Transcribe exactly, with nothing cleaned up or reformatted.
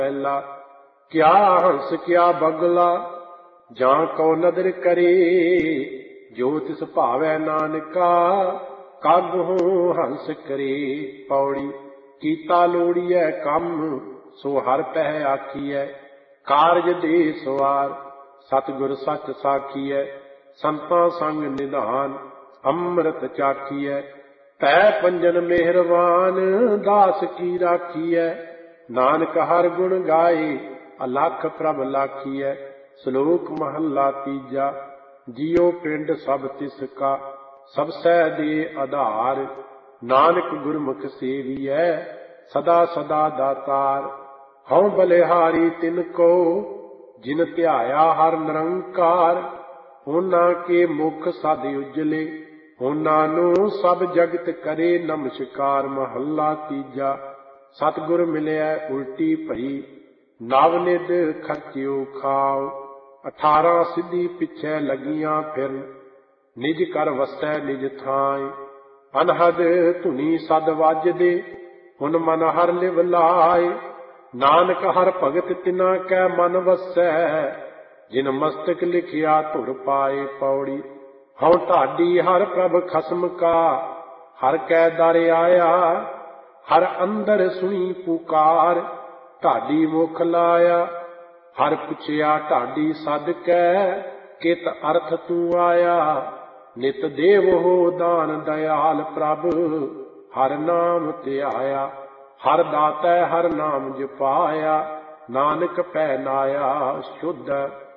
पहला क्या हंस क्या बगला जां को नदर करे, जो तिस भावै नानका कागहु हंस करे। पौड़ी कीता लोड़िए कम सो हर पह आखिए, कारज दे सवार सतगुर सच साखिए। संतां संग निधान अमृत चाखिए, पै पंजन मेहरबान दास की राखिए। नानक हर गुण गाए अलख प्रभ लाखिए। श्लोक महला तीजा जियो पिंड सब तिसका सब सै दे आधार। नानक गुरमुख सेवियै सदा सदा दातार। हऊँ बलिहारी तिनको जिन ध्याया हर निरंकार। ਉਹਨਾਂ के मुख सद उजले ਉਹਨਾਂ ਨੂੰ सब जगत करे नमस्कार। महला तीजा सतगुर मिलिया उल्टी भई नव निध खर्चियो खाओ। अठारह सिद्धि पिछे लगियां फिर निज कर वसै निज थाय। अनहद धुनी सद वजदे हुन मन हर लिव लाए। नानक हर भगत तिना कै मन वसै जिन मस्तक लिखिया धुर पाए। पौड़ी हऊँ ढाडी हर प्रभ खसम का हर कै दर आया। हर अंदर सुनी पुकार ढाडी मुख लाया। हर पुछया ढाडी सद कै कित अर्थ तू आया। नित देव हो दान दयाल प्रभ हर नाम ध्याया। हर दातै हर नाम जपाया। नानक पै नाया शुद्ध